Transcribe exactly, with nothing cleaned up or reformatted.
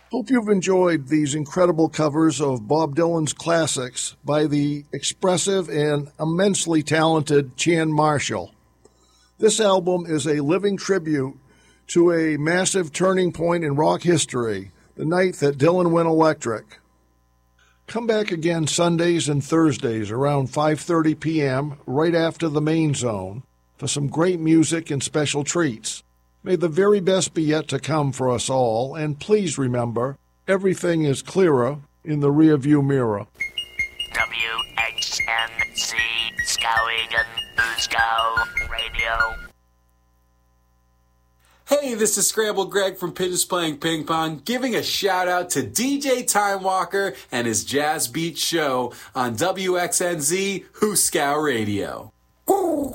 Hope you've enjoyed these incredible covers of Bob Dylan's classics by the expressive and immensely talented Chan Marshall. This album is a living tribute to a massive turning point in rock history, the night that Dylan went electric. Come back again Sundays and Thursdays around five thirty p.m. right after the Main Zone for some great music and special treats. May the very best be yet to come for us all, and please remember, everything is clearer in the rearview mirror. W X N Z Skowhegan Boozko Radio. Hey, this is Scramble Greg from Pigeons Playing Ping Pong, giving a shout out to D J Time Walker and his Jazz Beat show on W X N Z Hooskow Radio. Ooh.